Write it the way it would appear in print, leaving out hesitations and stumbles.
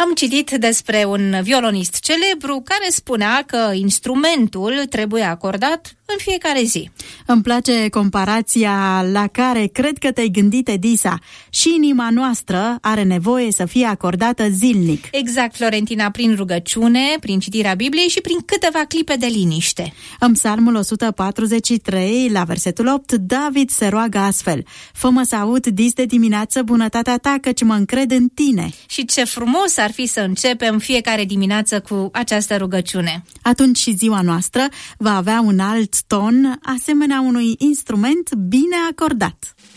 Am citit despre un violonist celebru care spunea că instrumentul trebuie acordat în fiecare zi. Îmi place comparația la care cred că te-ai gândit, Edisa. Și inima noastră are nevoie să fie acordată zilnic. Exact, Florentina, prin rugăciune, prin citirea Bibliei și prin câteva clipe de liniște. În Psalmul 143, la versetul 8, David se roagă astfel: fă-mă să aud dis de dimineață bunătatea ta, căci mă încred în tine. Și ce frumos ar fi să începem fiecare dimineață cu această rugăciune. Atunci și ziua noastră va avea un alt ton, asemenea unui instrument bine acordat.